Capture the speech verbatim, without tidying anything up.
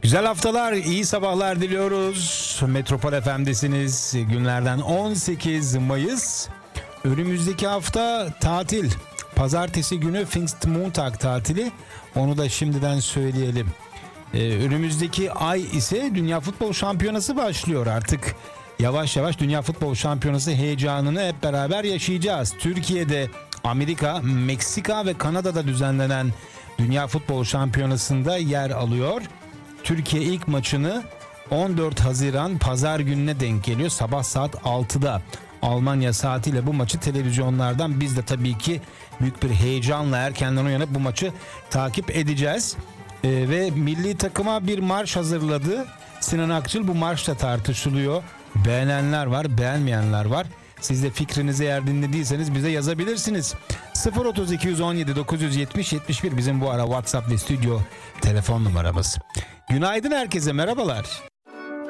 Güzel haftalar, iyi sabahlar diliyoruz. Metropol F M'desiniz. Günlerden on sekiz Mayıs. Önümüzdeki hafta tatil. Pazartesi günü Pfingstmontag tatili. Onu da şimdiden söyleyelim. Ee, önümüzdeki ay ise Dünya Futbol Şampiyonası başlıyor artık. Yavaş yavaş Dünya Futbol Şampiyonası heyecanını hep beraber yaşayacağız. Türkiye'de, Amerika, Meksika ve Kanada'da düzenlenen Dünya Futbol Şampiyonası'nda yer alıyor. Türkiye ilk maçını on dört Haziran Pazar gününe denk geliyor. Sabah saat altıda Almanya saatiyle bu maçı televizyonlardan biz de tabii ki büyük bir heyecanla erkenden uyanıp bu maçı takip edeceğiz. Ee, ve milli takıma bir marş hazırladı Sinan Akçıl. Bu marş da tartışılıyor. Beğenenler var, beğenmeyenler var. Siz de fikrinizi eğer dinlediyseniz bize yazabilirsiniz. sıfır otuz iki yüz on yedi dokuz yüz yetmiş yetmiş bir bizim bu ara WhatsApp ve stüdyo telefon numaramız. Günaydın herkese, merhabalar.